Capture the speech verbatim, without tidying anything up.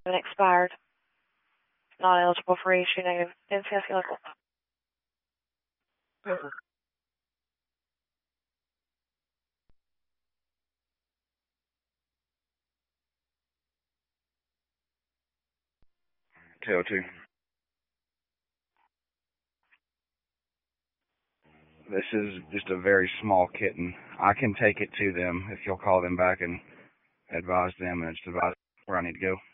Been expired. Not eligible for issue. Negative. N C S local. two oh two. This is just a very small kitten. I can take it to them if you'll call them back and advise them and just advise where I need to go.